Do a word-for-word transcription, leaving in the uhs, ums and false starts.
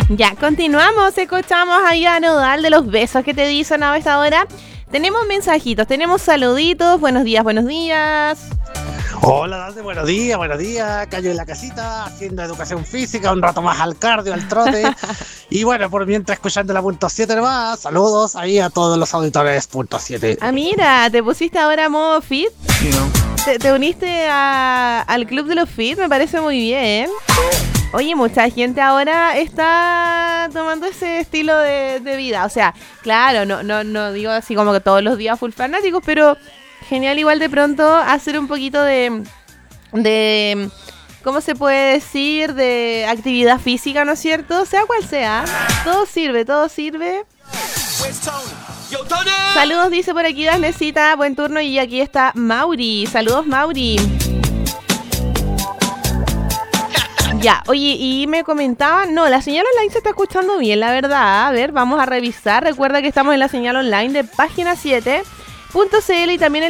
Ya, continuamos, escuchamos ahí a Nodal de los besos que te dicen a esta hora. Tenemos mensajitos, tenemos saluditos, buenos días, buenos días. Hola, Dante, buenos días, buenos días. Callo en la casita, haciendo educación física, un rato más al cardio, al trote. Y bueno, por mientras escuchando la punto siete nomás, saludos ahí a todos los auditores punto siete. Ah, mira, te pusiste ahora modo fit. Te, te uniste a, al club de los fit, me parece muy bien. Oye, mucha gente ahora está tomando ese estilo de, de vida. O sea, claro, no, no, no digo así como que todos los días full fanáticos, pero genial igual de pronto hacer un poquito de, de, ¿cómo se puede decir? De actividad física, ¿no es cierto? Sea cual sea, todo sirve, todo sirve. Saludos, dice por aquí Dasnecita, buen turno, y aquí está Mauri. Saludos, Mauri. Ya, oye, y me comentaban, no, la señal online se está escuchando bien, la verdad. A ver, vamos a revisar. Recuerda que estamos en la señal online de página siete punto c l y también en